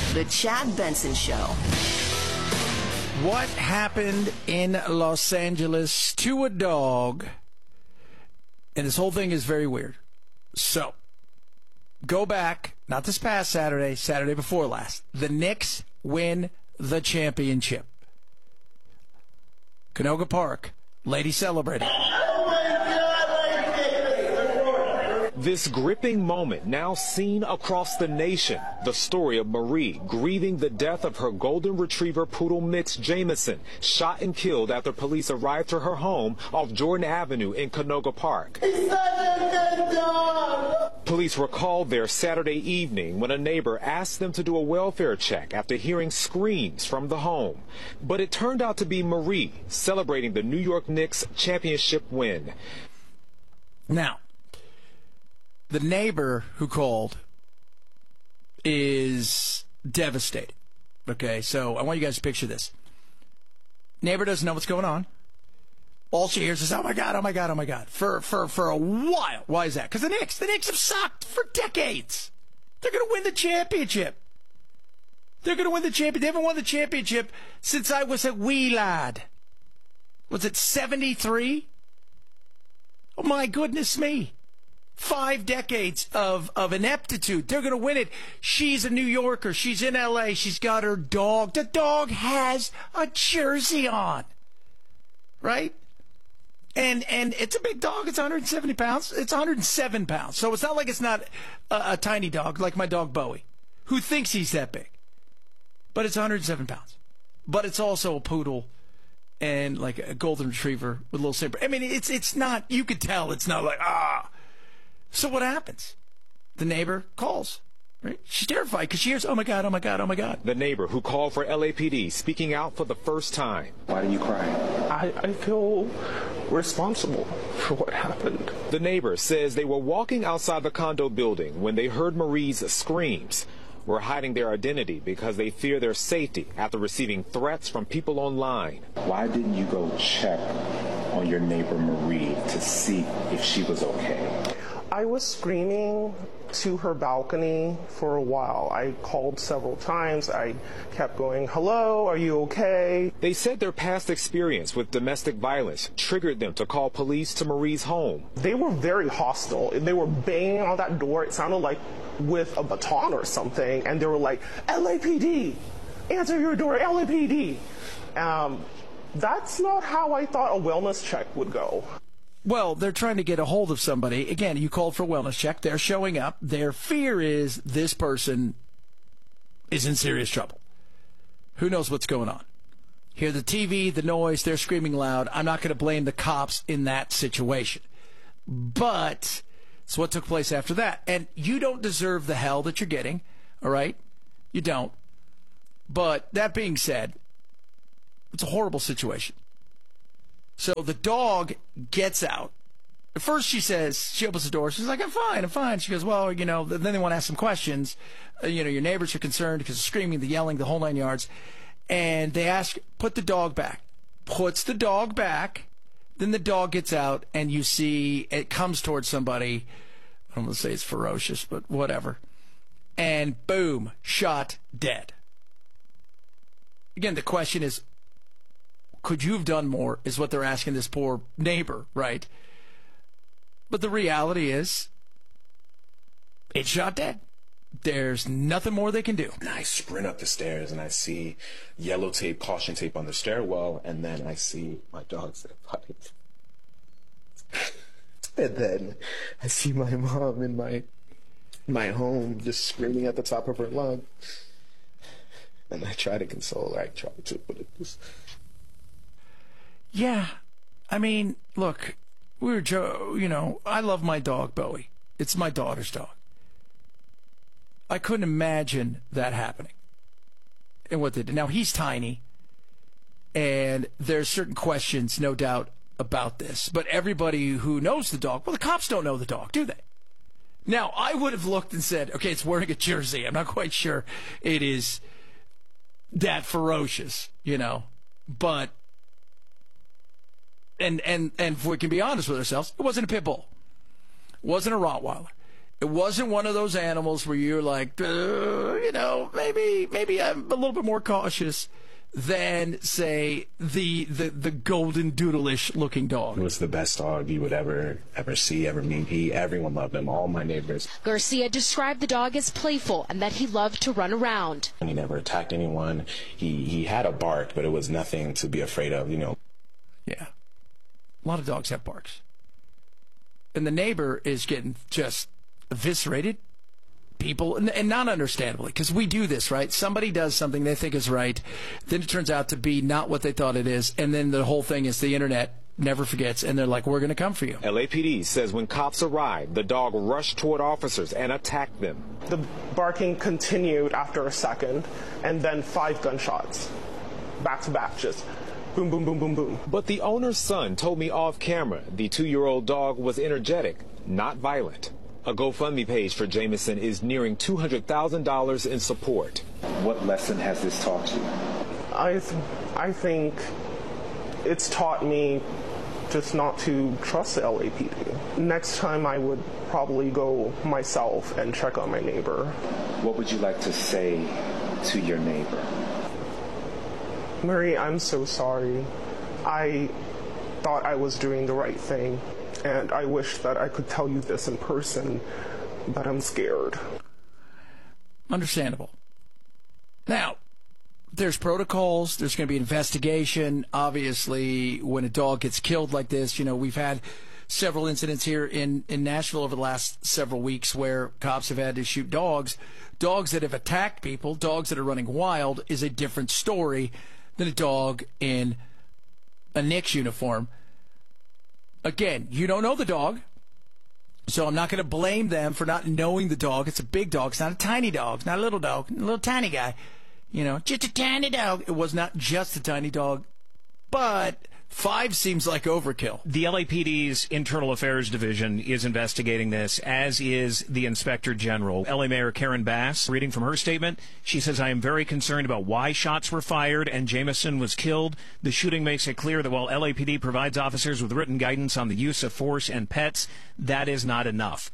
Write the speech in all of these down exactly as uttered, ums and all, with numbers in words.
The Chad Benson Show. What happened in Los Angeles to a dog? And this whole thing is very weird. So, go back, not this past Saturday, Saturday before last. The Knicks win the championship. Canoga Park, lady celebrating. This gripping moment now seen across the nation. The story of Marie grieving the death of her golden retriever poodle mix Jameson, shot and killed after police arrived to her home off Jordan Avenue in Canoga Park. He's such a good dog! Police were called there Saturday evening when a neighbor asked them to do a welfare check after hearing screams from the home. But it turned out to be Marie celebrating the New York Knicks championship win. Now, the neighbor who called is devastated. Okay, so I want you guys to picture this. Neighbor doesn't know what's going on. All she hears is, oh my God, oh my God, oh my God. For for for a while. Why is that? Because the Knicks, the Knicks have sucked for decades. They're going to win the championship. They're going to win the championship. They haven't won the championship since I was a wee lad. Was it seventy-three? Oh my goodness me. Five decades of, of ineptitude. They're going to win it. She's a New Yorker. She's in L A. She's got her dog. The dog has a jersey on. Right? And and it's a big dog. It's one hundred seventy pounds. It's one hundred seven pounds. So it's not like it's not a, a tiny dog like my dog Bowie, who thinks he's that big. But it's one hundred seven pounds. But it's also a poodle and like a golden retriever with a little saber. I mean, it's it's not, you could tell it's not like, ah. So what happens? The neighbor calls, right? She's terrified because she hears, oh my God, oh my God, oh my God. The neighbor who called for L A P D speaking out for the first time. Why do you cry? I, I feel responsible for what happened. The neighbor says they were walking outside the condo building when they heard Marie's screams. Were hiding their identity because they fear their safety after receiving threats from people online. Why didn't you go check on your neighbor Marie to see if she was okay? I was screaming to her balcony for a while. I called several times. I kept going, hello, are you okay? They said their past experience with domestic violence triggered them to call police to Marie's home. They were very hostile. They were banging on that door. It sounded like with a baton or something. And they were like, L A P D, answer your door, L A P D. Um, that's not how I thought a wellness check would go. Well, they're trying to get a hold of somebody. Again, you called for a wellness check. They're showing up. Their fear is this person is in serious trouble. Who knows what's going on? Hear the T V, the noise, they're screaming loud. I'm not going to blame the cops in that situation. But it's what took place after that. And you don't deserve the hell that you're getting, all right? You don't. But that being said, it's a horrible situation. So the dog gets out. At first she says, she opens the door. She's like, I'm fine, I'm fine. She goes, well, you know, then they want to ask some questions. Uh, you know, your neighbors are concerned because of screaming, the yelling, the whole nine yards. And they ask, put the dog back. Puts the dog back. Then the dog gets out and you see it comes towards somebody. I don't want to say it's ferocious, but whatever. And boom, shot dead. Again, the question is, could you have done more, is what they're asking this poor neighbor, right? But the reality is, it's shot dead. There's nothing more they can do. And I sprint up the stairs and I see yellow tape, caution tape on the stairwell, and then I see my dog's body. And then I see my mom in my my home just screaming at the top of her lungs. And I try to console her. I try to, but it just... Yeah, I mean, look, we were, jo- you know, I love my dog, Bowie. It's my daughter's dog. I couldn't imagine that happening. And what they did. Now, he's tiny, and there's certain questions, no doubt, about this. But everybody who knows the dog, well, the cops don't know the dog, do they? Now, I would have looked and said, okay, it's wearing a jersey. I'm not quite sure it is that ferocious, you know, but... And, and, and if we can be honest with ourselves, it wasn't a pit bull. It wasn't a Rottweiler. It wasn't one of those animals where you're like, uh, you know, maybe maybe I'm a little bit more cautious than, say, the the, the golden doodle-ish looking dog. He was the best dog you would ever, ever see, ever meet. He, everyone loved him, all my neighbors. Garcia described the dog as playful and that he loved to run around. And he never attacked anyone. He, he had a bark, but it was nothing to be afraid of, you know. Yeah. A lot of dogs have barks. And the neighbor is getting just eviscerated. People, and, and not understandably, because we do this, right? Somebody does something they think is right, then it turns out to be not what they thought it is, and then the whole thing is the internet never forgets, and they're like, we're going to come for you. L A P D says when cops arrived, the dog rushed toward officers and attacked them. The barking continued after a second, and then five gunshots, back to back, just boom, boom, boom, boom, boom. But the owner's son told me off camera the two-year-old dog was energetic, not violent. A GoFundMe page for Jameson is nearing two hundred thousand dollars in support. What lesson has this taught you? I, th- I think it's taught me just not to trust the L A P D. Next time I would probably go myself and check on my neighbor. What would you like to say to your neighbor? Marie, I'm so sorry. I thought I was doing the right thing. And I wish that I could tell you this in person, but I'm scared. Understandable. Now, there's protocols. There's going to be investigation. Obviously, when a dog gets killed like this, you know, we've had several incidents here in, in Nashville over the last several weeks where cops have had to shoot dogs. Dogs that have attacked people, dogs that are running wild, is a different story than a dog in a N I C S uniform. Again, you don't know the dog, so I'm not going to blame them for not knowing the dog. It's a big dog. It's not a tiny dog. It's not a little dog. A little tiny guy. You know, just a tiny dog. It was not just a tiny dog, but five seems like overkill. The L A P D's Internal Affairs Division is investigating this, as is the Inspector General. L A Mayor Karen Bass, reading from her statement, she says, I am very concerned about why shots were fired and Jameson was killed. The shooting makes it clear that while L A P D provides officers with written guidance on the use of force and pets, that is not enough.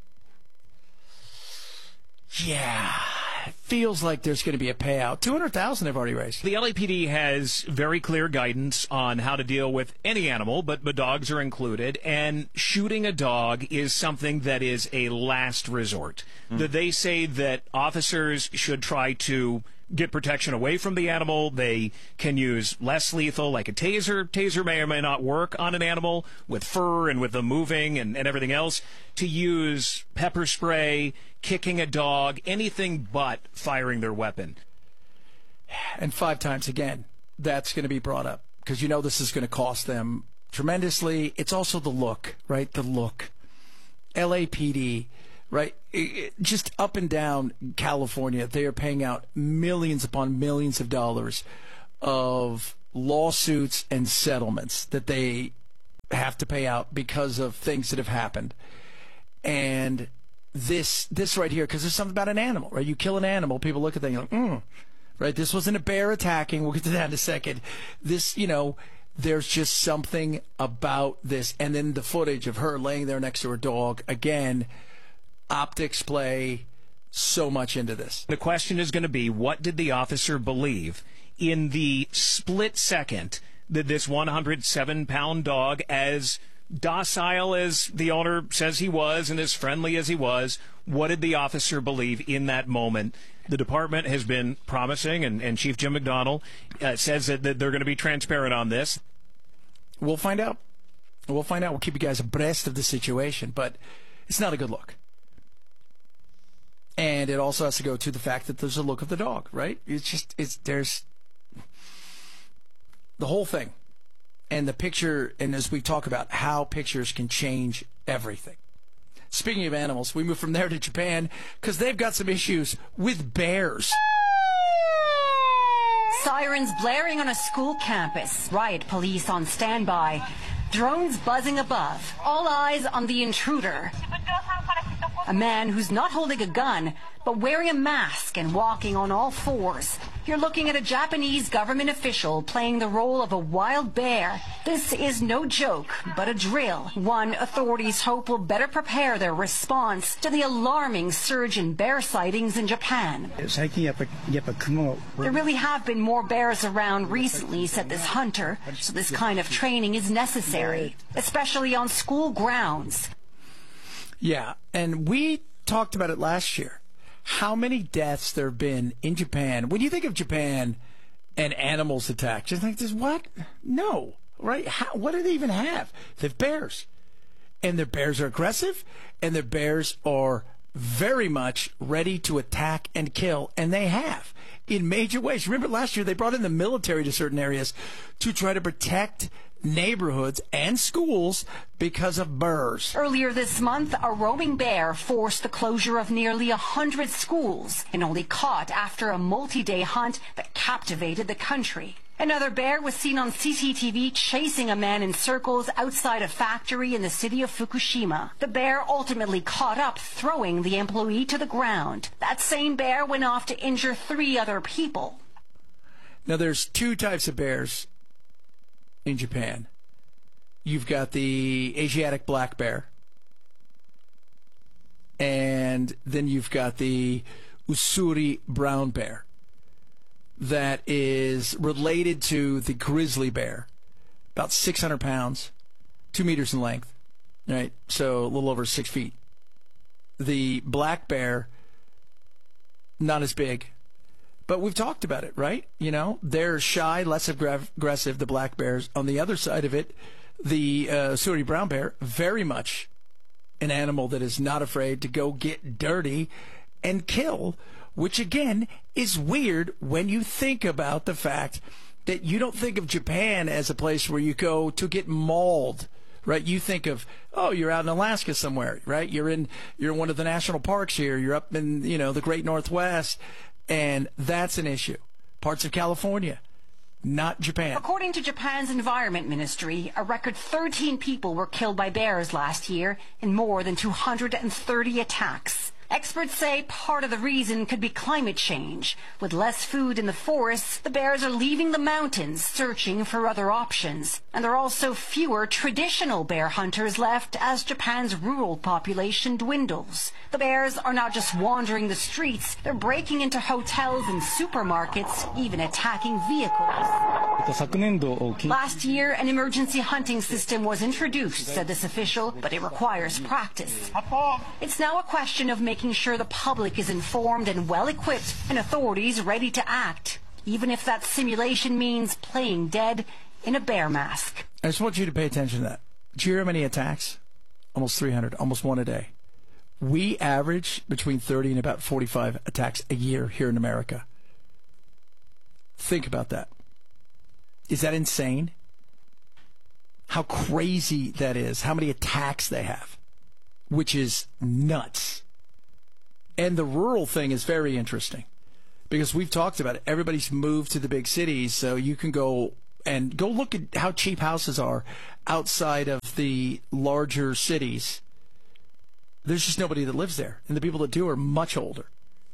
Yeah. It feels like there's going to be a payout. two hundred thousand dollars they've already raised. The L A P D has very clear guidance on how to deal with any animal, but, but dogs are included. And shooting a dog is something that is a last resort. Mm. That they say that officers should try to get protection away from the animal. They can use less lethal, like a taser. Taser may or may not work on an animal with fur and with them moving and, and everything else. To use pepper spray, kicking a dog, anything but firing their weapon. And five times again, that's going to be brought up because you know this is going to cost them tremendously. It's also the look, right? The look. L A P D, right? It, just up and down California, they are paying out millions upon millions of dollars of lawsuits and settlements that they have to pay out because of things that have happened. And this this right here, because there's something about an animal, right? You kill an animal, people look at that and you're like, mm, right? This wasn't a bear attacking. We'll get to that in a second. This, you know, there's just something about this. And then the footage of her laying there next to her dog, again, optics play so much into this. The question is going to be, what did the officer believe in the split second that this one hundred seven pound dog, as docile as the owner says he was and as friendly as he was, what did the officer believe in that moment? The department has been promising, and, and Chief Jim McDonnell uh, says that, that they're going to be transparent on this. We'll find out. We'll find out. We'll keep you guys abreast of the situation, but it's not a good look. And it also has to go to the fact that there's a look of the dog, right? It's just, it's, there's the whole thing. And the picture, and as we talk about how pictures can change everything. Speaking of animals, we move from there to Japan because they've got some issues with bears. Sirens blaring on a school campus. Riot police on standby. Drones buzzing above. All eyes on the intruder. A man who's not holding a gun, but wearing a mask and walking on all fours. You're looking at a Japanese government official playing the role of a wild bear. This is no joke, but a drill. One authorities hope will better prepare their response to the alarming surge in bear sightings in Japan. There really have been more bears around recently, said this hunter, so this kind of training is necessary, especially on school grounds. Yeah, and we talked about it last year. How many deaths there have been in Japan? When you think of Japan and animals attacked, you think, what? No, right? How, what do they even have? They have bears. And their bears are aggressive, and their bears are very much ready to attack and kill, and they have in major ways. Remember last year they brought in the military to certain areas to try to protect neighborhoods and schools because of bears. Earlier this month, a roaming bear forced the closure of nearly a hundred schools and only caught after a multi-day hunt that captivated the country. Another bear was seen on C C T V chasing a man in circles outside a factory in the city of Fukushima. The bear ultimately caught up, throwing the employee to the ground. That same bear went off to injure three other people. Now, there's two types of bears in Japan. You've got the Asiatic black bear, and then you've got the Usuri brown bear that is related to the grizzly bear, about six hundred pounds, two meters in length, right? So a little over six feet. The black bear, not as big. But we've talked about it, right? You know, they're shy, less aggressive, the black bears. On the other side of it, the uh, Usuri brown bear, very much an animal that is not afraid to go get dirty and kill, which, again, is weird when you think about the fact that you don't think of Japan as a place where you go to get mauled, right? You think of, oh, you're out in Alaska somewhere, right? You're in you're in one of the national parks here. You're up in, you know, the Great Northwest. And that's an issue. Parts of California, not Japan. According to Japan's Environment Ministry, a record thirteen people were killed by bears last year in more than two hundred thirty attacks. Experts say part of the reason could be climate change. With less food in the forests, the bears are leaving the mountains, searching for other options. And there are also fewer traditional bear hunters left as Japan's rural population dwindles. The bears are not just wandering the streets, they're breaking into hotels and supermarkets, even attacking vehicles. Last year, an emergency hunting system was introduced, said this official, but it requires practice. It's now a question of making sure the public is informed and well-equipped and authorities ready to act, even if that simulation means playing dead in a bear mask. I just want you to pay attention to that. Do you hear how many attacks? Almost three hundred, almost one a day. We average between thirty and about forty-five attacks a year here in America. Think about that. Is that insane? How crazy that is, how many attacks they have, which is nuts. And the rural thing is very interesting because we've talked about it. Everybody's moved to the big cities, so you can go and go look at how cheap houses are outside of the larger cities. There's just nobody that lives there, and the people that do are much older.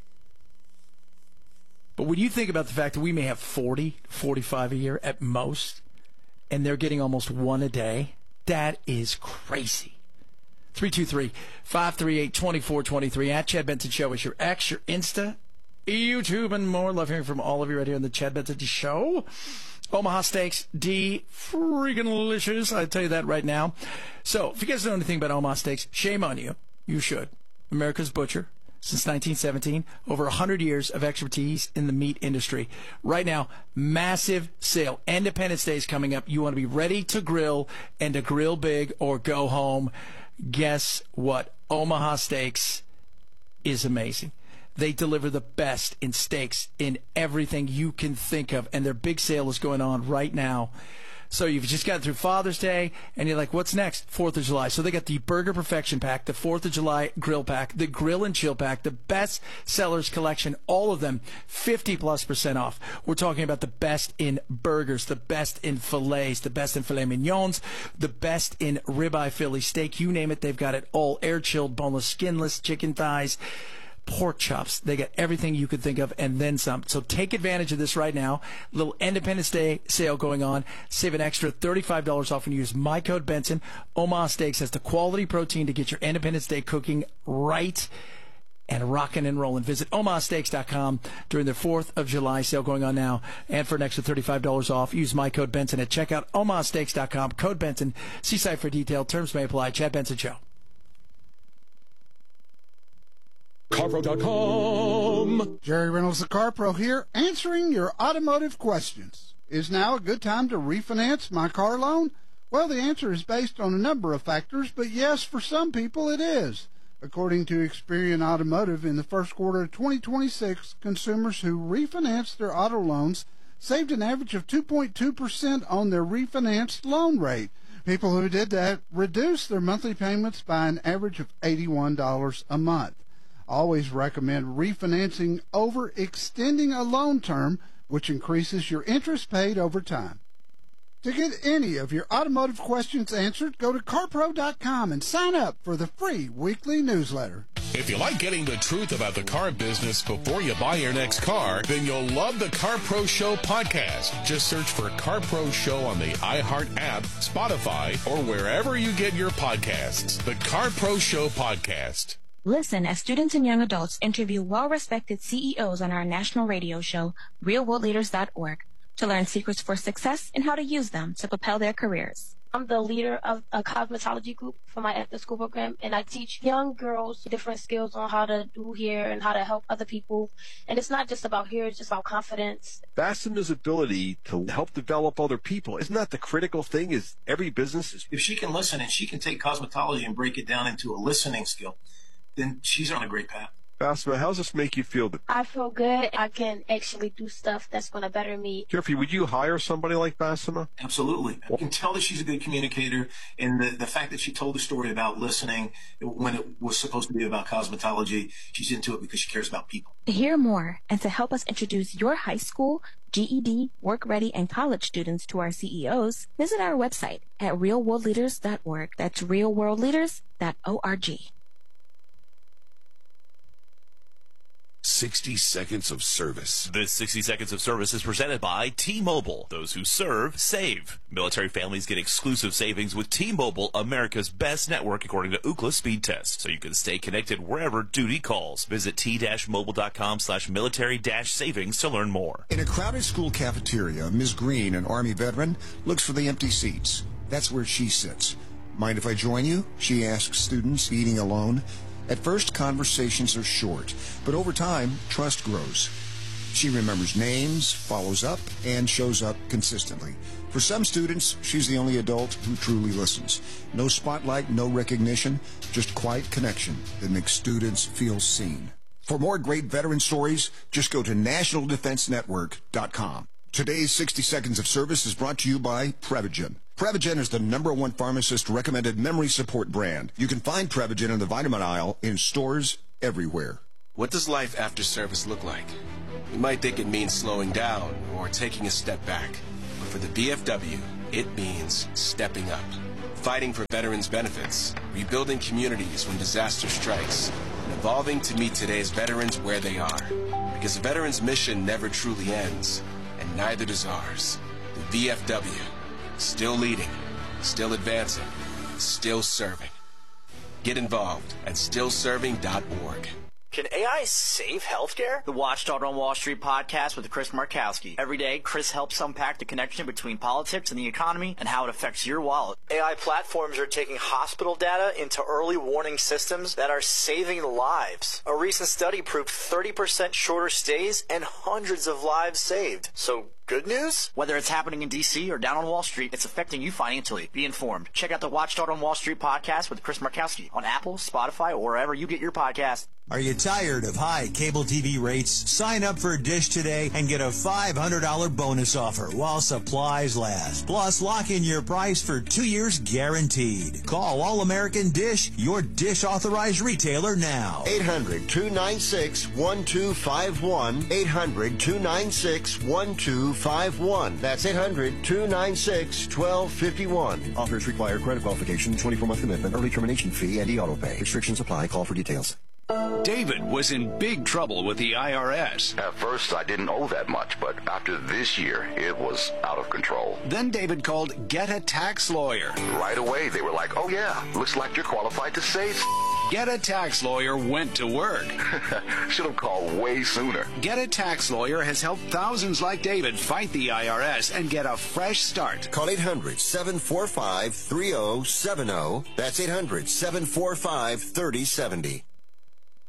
But when you think about the fact that we may have forty, forty-five a year at most, and they're getting almost one a day, that is crazy. three two three, five three eight, two four two three. At Chad Benson Show is your X, your Insta, YouTube, and more. Love hearing from all of you right here on the Chad Benson Show. Omaha Steaks, D freaking delicious. I tell you that right now. So, if you guys know anything about Omaha Steaks, shame on you. You should. America's Butcher since nineteen seventeen. Over one hundred years of expertise in the meat industry. Right now, massive sale. Independence Day is coming up. You want to be ready to grill and to grill big or go home. Guess what? Omaha Steaks is amazing. They deliver the best in steaks in everything you can think of, and their big sale is going on right now. So you've just got through Father's Day, and you're like, what's next? Fourth of July. So they got the Burger Perfection Pack, the Fourth of July Grill Pack, the Grill and Chill Pack, the Best Sellers Collection, all of them fifty plus percent off. We're talking about the best in burgers, the best in fillets, the best in filet mignons, the best in ribeye Philly steak. You name it, they've got it all. Air-chilled, boneless, skinless chicken thighs. pork chops. They got everything you could think of and then some. So take advantage of this right now. Little Independence Day sale going on. Save an extra thirty-five dollars off when you use my code Benson. Omaha Steaks has the quality protein to get your Independence Day cooking right and rocking and rolling. Visit omaha steaks dot com during the fourth of July sale going on now. And for an extra thirty-five dollars off, use my code Benson at checkout. omaha steaks dot com, code Benson. See site for detail. Terms may apply. Chad Benson Show. CarPro dot com. Jerry Reynolds, the CarPro here, answering your automotive questions. Is now a good time to refinance my car loan? Well, the answer is based on a number of factors, but yes, for some people it is. According to Experian Automotive, in the first quarter of twenty twenty-six, consumers who refinanced their auto loans saved an average of two point two percent on their refinanced loan rate. People who did that reduced their monthly payments by an average of eighty-one dollars a month. Always recommend refinancing over extending a loan term, which increases your interest paid over time. To get any of your automotive questions answered, go to CarPro dot com and sign up for the free weekly newsletter. If you like getting the truth about the car business before you buy your next car, then you'll love the CarPro Show podcast. Just search for CarPro Show on the iHeart app, Spotify, or wherever you get your podcasts. The CarPro Show podcast. Listen as students and young adults interview well-respected C E Os on our national radio show, real world leaders dot org, to learn secrets for success and how to use them to propel their careers. I'm the leader of a cosmetology group for my after-school program, and I teach young girls different skills on how to do hair and how to help other people. And it's not just about hair, it's just about confidence. Fastima's ability to help develop other people, isn't that the critical thing? Is every business is... If she can listen and she can take cosmetology and break it down into a listening skill, then she's on a great path. Fastima, how does this make you feel? I feel good. I can actually do stuff that's going to better me. Jeffrey, would you hire somebody like Fastima? Absolutely. I can tell that she's a good communicator, and the, the fact that she told the story about listening when it was supposed to be about cosmetology, she's into it because she cares about people. To hear more and to help us introduce your high school, G E D, work-ready, and college students to our C E Os, visit our website at real world leaders dot org. That's real world leaders dot org. sixty seconds of service. This sixty seconds of service is presented by T-Mobile. Those who serve, save. Military families get exclusive savings with T-Mobile, America's best network according to Ookla speed test. So you can stay connected wherever duty calls. Visit T-Mobile dot com slash military dash savings to learn more. In a crowded school cafeteria, Miz Green, an Army veteran, looks for the empty seats. That's where she sits. Mind if I join you? She asks students eating alone. At first, conversations are short, but over time, trust grows. She remembers names, follows up, and shows up consistently. For some students, she's the only adult who truly listens. No spotlight, no recognition, just quiet connection that makes students feel seen. For more great veteran stories, just go to national defense network dot com. Today's sixty seconds of service is brought to you by Prevagen. Prevagen is the number one pharmacist-recommended memory support brand. You can find Prevagen in the vitamin aisle in stores everywhere. What does life after service look like? You might think it means slowing down or taking a step back. But for the V F W, it means stepping up. Fighting for veterans' benefits, rebuilding communities when disaster strikes, and evolving to meet today's veterans where they are. Because a veteran's mission never truly ends, and neither does ours. The V F W. Still leading, still advancing, still serving. Get involved at still serving dot org. Can A I save healthcare? The Watchdog on Wall Street podcast with Chris Markowski. Every day, Chris helps unpack the connection between politics and the economy and how it affects your wallet. A I platforms are taking hospital data into early warning systems that are saving lives. A recent study proved thirty percent shorter stays and hundreds of lives saved. So, good news? Whether it's happening in D C or down on Wall Street, it's affecting you financially. Be informed. Check out the Watchdog on Wall Street podcast with Chris Markowski on Apple, Spotify, or wherever you get your podcast. Are you tired of high cable T V rates? Sign up for Dish today and get a five hundred dollars bonus offer while supplies last. Plus, lock in your price for two years guaranteed. Call All-American Dish, your Dish authorized retailer now. eight hundred, two nine six, one two five one. eight hundred, two nine six, one two five one. That's eight hundred, two nine six, one two five one. Offers require credit qualification, twenty-four month commitment, early termination fee, and e-auto pay. Restrictions apply. Call for details. David was in big trouble with the I R S. At first, I didn't owe that much, but after this year, it was out of control. Then David called Get a Tax Lawyer. Right away, they were like, oh yeah, looks like you're qualified to save. Get a Tax Lawyer went to work. Should have called way sooner. Get a Tax Lawyer has helped thousands like David fight the I R S and get a fresh start. Call eight hundred, seven four five, three oh seven oh. That's eight hundred, seven four five, three oh seven oh.